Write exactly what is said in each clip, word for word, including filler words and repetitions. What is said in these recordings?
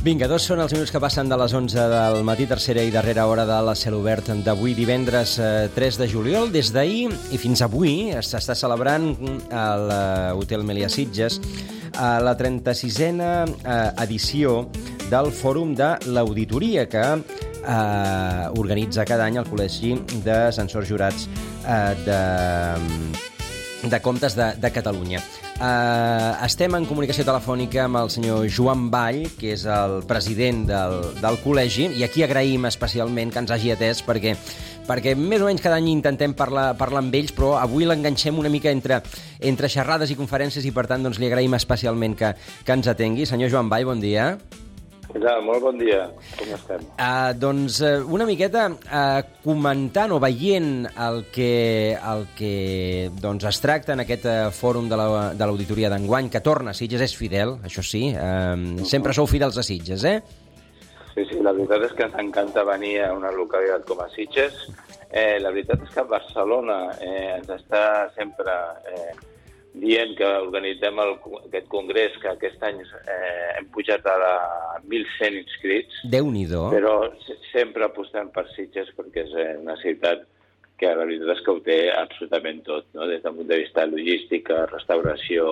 Vinga, dos són els minuts que passen de les onze del matí, tercera i darrera hora de la Cel Obert d'avui, divendres eh, tres de juliol. Des d'ahir i fins avui s'està celebrant a l'Hotel Melià Sitges a la trenta-sisena eh, edició del Fòrum de l'Auditoria que eh, organitza cada any el Col·legi de Censors Jurats eh, de, de Comptes de, de Catalunya. Uh, estem en comunicació telefònica amb el senyor Joan Vall, que és el president del, del col·legi, i aquí agraïm especialment que ens hagi atès perquè, perquè més o menys cada any intentem parlar, parlar amb ells, però avui l'enganxem una mica entre, entre xerrades i conferències i per tant doncs, li agraïm especialment que, que ens atengui. Senyor Joan Vall, bon dia. Ja, molt bon dia, com estem? Uh, doncs uh, una miqueta uh, comentant o veient el que, el que doncs, es tracta en aquest uh, fòrum de l'Auditoria la, d'enguany, que torna a Sitges, és fidel, això sí, uh, uh-huh. Sempre sou fidels a Sitges, eh? Sí, sí, la veritat és que ens encanta venir a una localitat com a Sitges. Eh, la veritat és que Barcelona eh, ens està sempre... Eh, dient que organitzem el, aquest congrés, que aquest any eh, hem pujat a, la, a mil cent inscrits. Déu-n'hi-do. Però sempre apostem per Sitges perquè és una ciutat que la veritat és que ho té absolutament tot, no? Des del punt de vista logística, restauració,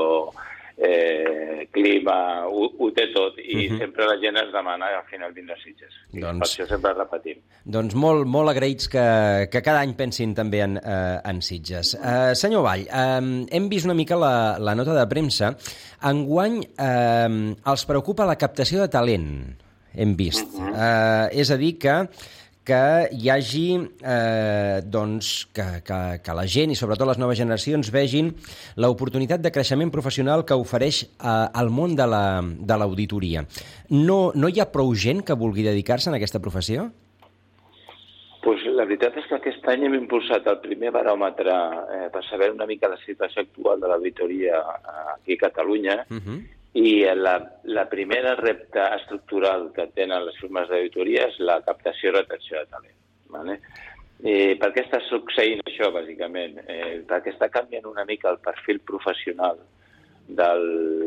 eh, clima, ho, ho té tot. I uh-huh. sempre la gent ens demana al final vindre a Sitges. Doncs, per això sempre repetim. Doncs molt, molt agraïts que, que cada any pensin també en, eh, en Sitges. Eh, senyor Vall, eh, hem vist una mica la, la nota de premsa. Enguany eh, els preocupa la captació de talent, hem vist. Uh-huh. eh, és a dir que que hi hagi, eh, doncs, que, que, que la gent i sobretot les noves generacions vegin l'oportunitat de creixement professional que ofereix eh, el món de la, de l'auditoria. No, no hi ha prou gent que vulgui dedicar-se a aquesta professió? Pues la veritat és que aquest any hem impulsat el primer baròmetre eh, per saber una mica la situació actual de l'auditoria aquí a Catalunya. Uh-huh. I la, la primera repte estructural que tenen les firmes d'auditoria és la captació i retenció de talent. Vale? Eh, per què està succeint això, bàsicament? Eh, perquè està canviant una mica el perfil professional del,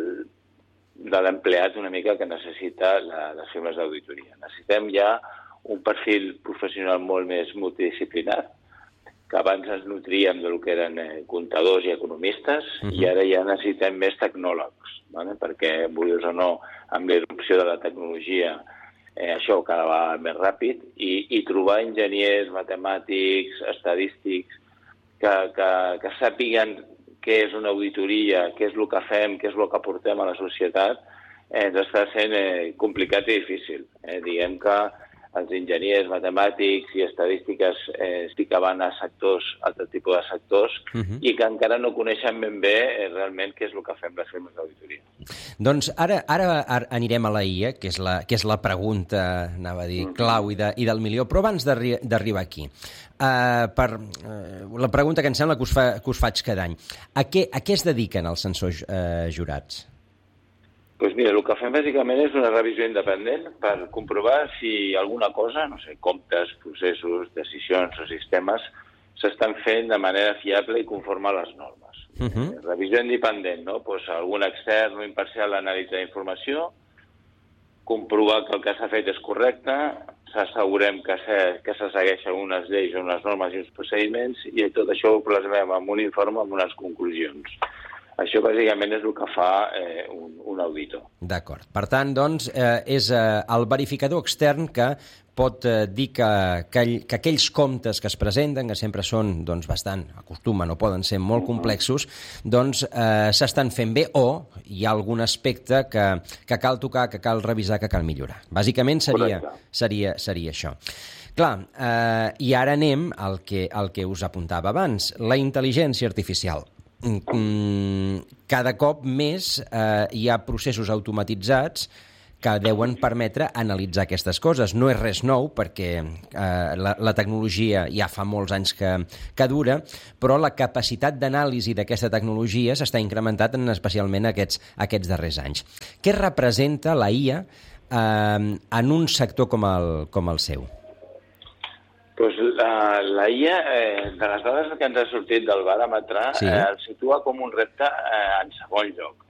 de l'empleat una mica que necessita la, les firmes d'auditoria. Necessitem ja un perfil professional molt més multidisciplinar, que abans ens nutríem del que eren eh, comptadors i economistes, uh-huh. i ara ja necessitem més tecnòlegs, vale? Perquè, vulguis o no, amb l'irrupció de la tecnologia, eh, això cada vegada més ràpid, i, i trobar enginyers, matemàtics, estadístics, que, que, que sàpiguen què és una auditoria, què és el que fem, què és el que aportem a la societat, eh, ens està sent eh, complicat i difícil. Eh? Diguem que els enginyers, matemàtics i estadístiques eh, sí que van a sectors, altre tipus de sectors, uh-huh. i que encara no coneixen ben bé eh, realment què és el que fem les firmes d'auditoria. Doncs ara, ara anirem a la I A, que és la, que és la pregunta, anava a dir, uh-huh. clau i, de, i del milió, però abans d'arribar aquí, uh, per uh, la pregunta que em sembla que us, fa, que us faig cada any, a què, a què es dediquen els censors uh, jurats? Doncs pues mira, el que fem bàsicament és una revisió independent per comprovar si alguna cosa, no sé, comptes, processos, decisions o sistemes s'estan fent de manera fiable i conforme a les normes. Uh-huh. Eh, revisió independent, no? Pues algun extern o imparcial analitza informació, comprovar que el que s'ha fet és correcte, s'assegurem que se, que se segueixen unes lleis o unes normes i uns procediments, i tot això ho plasmem en un informe amb unes conclusions. Això, bàsicament, és el que fa eh, un, un auditor. D'acord. Per tant, doncs, eh, és eh, el verificador extern que pot eh, dir que, que, que aquells comptes que es presenten, que sempre són doncs, bastant, acostumen o poden ser molt complexos, doncs eh, s'estan fent bé o hi ha algun aspecte que, que cal tocar, que cal revisar, que cal millorar. Bàsicament seria, seria, seria això. Clar, eh, i ara anem al que, al que us apuntava abans, la intel·ligència artificial. Cada cop més eh, hi ha processos automatitzats que deuen permetre analitzar aquestes coses. No és res nou, perquè eh, la, la tecnologia ja fa molts anys que, que dura, però la capacitat d'anàlisi d'aquesta tecnologia s'està incrementant en, especialment aquests, aquests darrers anys. Què representa la I A eh, en un sector com el, com el seu? Pues la, la I A, eh, de les dades que ens ha sortit del baròmetre, sí. eh, el situa com un repte eh, en segon lloc.